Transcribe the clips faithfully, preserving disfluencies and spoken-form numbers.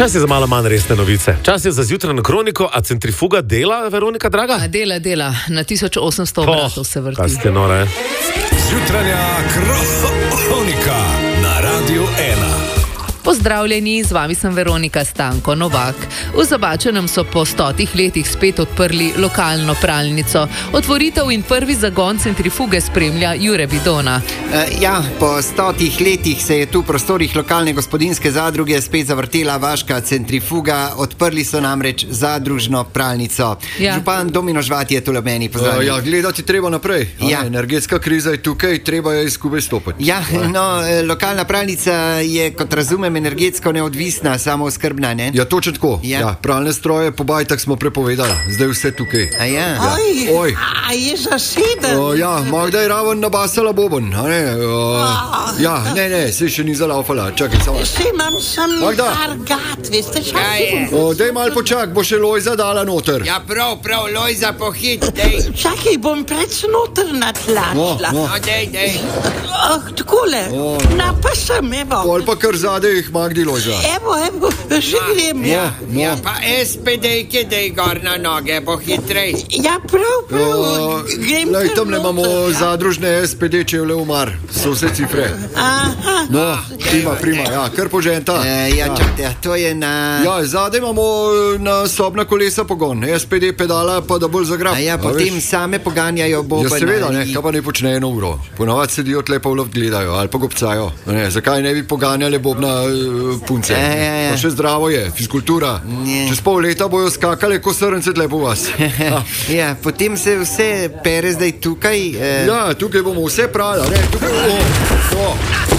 Čas je za malo manj resne novice. Čas je za zjutrajno kroniko, a centrifuga dela, Veronika, draga? A dela, dela. Na tisoč osemsto obratov se vrti. Kaj ste nore? Zjutranja kronika na Radiu ena. Pozdravljeni, z vami sem Veronika Stanko Novak. V Zabačenem so po stotih letih spet odprli lokalno pralnico. Otvoritev in prvi zagon centrifuge spremlja Jure Bidona. Uh, ja, po stotih letih se je tu v prostorih lokalne gospodinjske zadruge spet zavrtela vaška centrifuga. Odprli so namreč zadružno pralnico. Ja. Župan Domino Žvat je tu meni pozdravljen. Uh, ja, gledati treba naprej. Ja. Energetska kriza je tukaj, treba je skupaj stopiti. Ja, no, lokalna pralnica je, kot razumem, energetsko neodvisna, samooskrbna, ne? Ja, točno tako. Ja. Ja, pralne stroje po bajtah smo prepovedali, zdaj vse tukaj. A ja? Ja. Oj, Oj. a je zaseden? Uh, ja, Magda je raven nabasala bobon, a ne? Uh, ja, ne, ne, se še ni zalaufala, čakaj samo. Še imam sem Magda. argat, veste, Kaj čakaj. je? Uh, dej mal počak, bo še Lojza dala noter. Ja, prav, prav, Lojza, pohit, dej. Čakaj, bom preč noter natlačila. No, no. No, dej, dej. Oh, takole, O. na pa sem, evo. Pol pa kar zadej jih Magdi Lojza. Evo, evo, že grem. Ja, no. Ja, pa es pe dejke, dej gor na noge, bo hitrej. Ja, prav, prav, Uh, grem lej, kar tam le imamo noter, ja. zadružne es pe de, če je le umar. So vse cifre. Aha, No, prima, prima, ja, kar poženta. E, ja, čakajte, to je na... Ja, zadaj imamo na sobna kolesa pogon, es pe de pedala pa da bolj zagrab. A ja, A potem veš? same poganjajo boben. Ja, seveda, ne, ali- kaj pa ne počne eno uro. Ponavadi sedijo tle pa v luft gledajo ali pa gobcajo. Ne, zakaj ne bi poganjali bobna uh, punce? Ja, ja, ja. Pa še zdravo je, fiskultura. Ja. Čez pol leta bojo skakale ko srnce tle po vas. Ja. Ja, potem se vse pere zdaj tukaj. Eh, Ja, tukaj bomo vse prali, ne, tukaj bomo. O,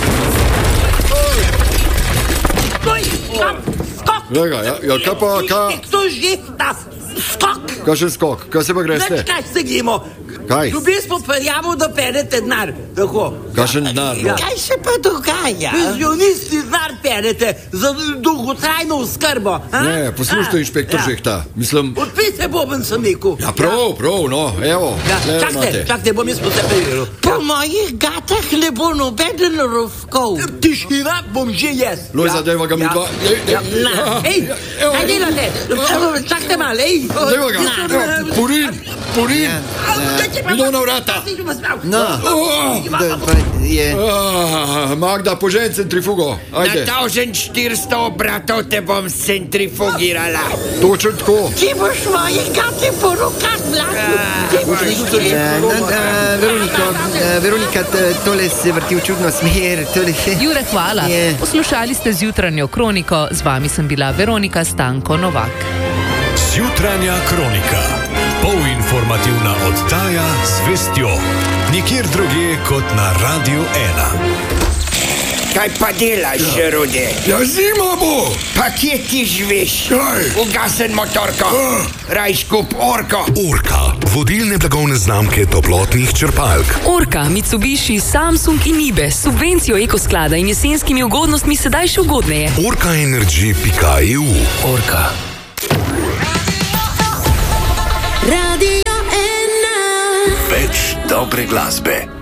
skok. Lega, ja, ja, kaj pa, kaj, To že, da, skok. kakšen skok, kaj se pa greste? Več kaj se gremo. Kaj? Ljubim smo prijavo, da perete denar. Tako. Kakšen denar, no? Kaj se pa dogaja? Penzionisti denar perete za dolgotrajno oskrbo. a? Ne, poslušajte, inšpektor Ja. Žehta, mislim. Odpite boben sem rekel. Ja, prav, prav, no, evo. Ja, tle čakajte, imate. čakajte, bom jaz po te preveril. Po mojih gatah ne bo nobeden rovkov. Tišina bom že jaz. Lojza, dajva ga mi dva. Ej, ej, Ja, na, ej, evo. kaj delate? Čakajte malo, ej. Dajva ga, Na. evo, purin, purin. Idemo na vrata. No, Oh, da, pa je... ah, Magda, požen centrifugo, Na ajde. tavžen štiristo obratov te bom centrifugirala. Točno tako. Ti boš moje gate po rokah vlakil. Eh, no, eh, Veronika, eh, Veronika, t- tole se vrti v čudno smer. Tole se... Jure, hvala. Je. Poslušali ste zjutranjo kroniko, z vami sem bila Veronika Stanko Novak. Zjutranja kronika. Polinformativna oddaja z vestjo. Nikjer drugje kot na Radiu ena. Kaj pa delaš, Rude? Ja, zima bo. Pa kje ti živiš? Kaj? Ugasen motorko. Rajš kup orko. Orka, vodilne blagovne znamke toplotnih črpalk. Orka, Mitsubishi, Samsung in Ibe s subvencijo ekosklada in jesenskimi ugodnostmi sedaj še ugodneje. orkaenergy pika e u. Orka. Več dobre glasbe.